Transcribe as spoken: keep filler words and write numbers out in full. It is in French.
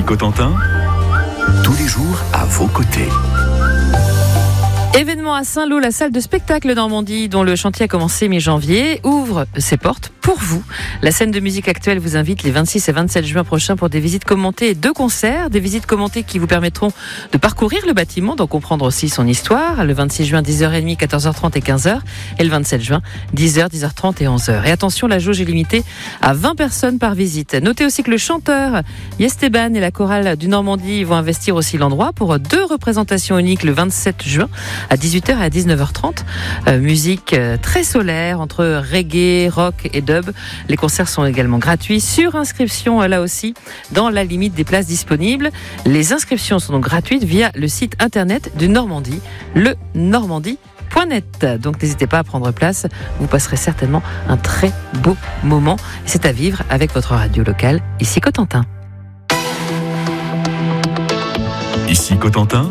Ici Cotentin, tous les jours à vos côtés. Événement à Saint-Lô, la salle de spectacle Normandie, dont le chantier a commencé mi-janvier, ouvre ses portes pour vous. La scène de musique actuelle vous invite les vingt-six et vingt-sept juin prochains pour des visites commentées et deux concerts. Des visites commentées qui vous permettront de parcourir le bâtiment, d'en comprendre aussi son histoire. Le vingt-six juin, dix heures trente, quatorze heures trente et quinze heures. Et le vingt-sept juin, dix heures, dix heures trente et onze heures. Et attention, la jauge est limitée à vingt personnes par visite. Notez aussi que le chanteur Yesteban et la chorale du Normandie vont investir aussi l'endroit pour deux représentations uniques le vingt-sept juin à dix-huit heures et à dix-neuf heures trente. Euh, musique euh, très solaire entre reggae, rock et dub. Les concerts sont également gratuits sur inscription euh, là aussi dans la limite des places disponibles. Les inscriptions sont donc gratuites via le site internet du Normandie, le normandie point net. Donc n'hésitez pas à prendre place, vous passerez certainement un très beau moment. C'est à vivre avec votre radio locale, ici Cotentin. Ici Cotentin,